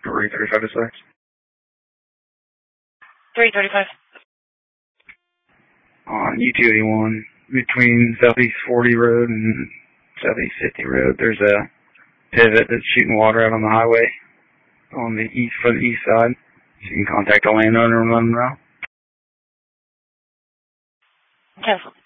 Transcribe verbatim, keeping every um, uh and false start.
three thirty-five to six. three thirty-five. On U two eighty-one, between Southeast forty Road and Southeast fifty Road, there's a pivot that's shooting water out on the highway on the east for the east side. So you can contact the landowner and let them know. Okay.